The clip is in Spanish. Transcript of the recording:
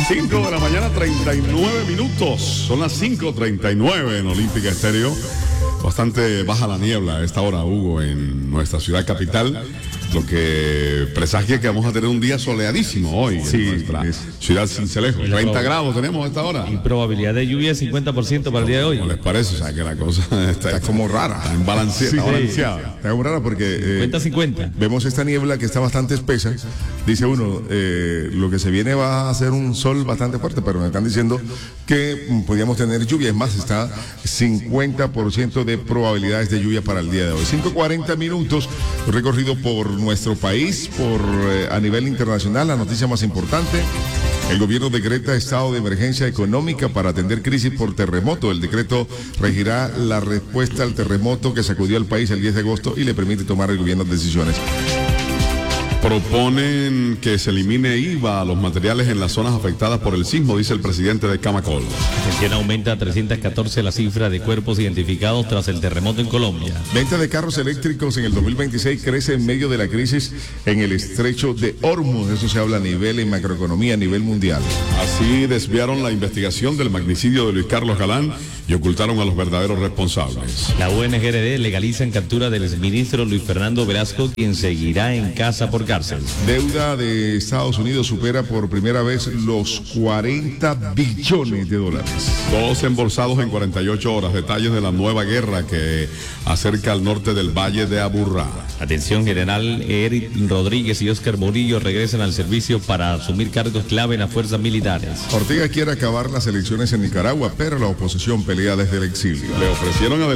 5 de la mañana, 39 minutos. Son las 5:39 en Olímpica Estéreo. Bastante baja la niebla a esta hora, Hugo, en nuestra ciudad capital, lo que presagia que vamos a tener un día soleadísimo hoy en nuestra ciudad Sincelejo. 30 grados tenemos a esta hora. Y probabilidad de lluvia 50% para el día de hoy. ¿Cómo les parece? O sea, que la cosa está como rara. Está balanceada. Está como rara porque 50-50. vemos esta niebla que está bastante espesa. Dice uno, lo que se viene va a ser un sol bastante fuerte, pero me están diciendo que podríamos tener lluvia. Es más, está 50% de probabilidades de lluvia para el día de hoy. 5:40 minutos, recorrido por nuestro país, a nivel internacional. La noticia más importante: el gobierno decreta estado de emergencia económica para atender crisis por terremoto. El decreto regirá la respuesta al terremoto que sacudió al país el 10 de agosto y le permite tomar al gobierno decisiones. Proponen que se elimine IVA a los materiales en las zonas afectadas por el sismo, dice el presidente de Camacol. Atención, aumenta a 314 la cifra de cuerpos identificados tras el terremoto en Colombia. Venta de carros eléctricos en el 2026 crece en medio de la crisis en el estrecho de Hormuz. Eso se habla a nivel en macroeconomía, a nivel mundial. Así desviaron la investigación del magnicidio de Luis Carlos Galán y ocultaron a los verdaderos responsables. La UNGRD legaliza en captura del exministro Luis Fernando Velasco, quien seguirá en casa por cárcel. Deuda de Estados Unidos supera por primera vez los 40 billones de dólares. 2 embolsados en 48 horas. Detalles de la nueva guerra que acerca al norte del Valle de Aburrá. Atención, general Eric Rodríguez y Oscar Murillo regresan al servicio para asumir cargos clave en las fuerzas militares. Ortega quiere acabar las elecciones en Nicaragua, pero la oposición pelea desde el exilio. Le ofrecieron a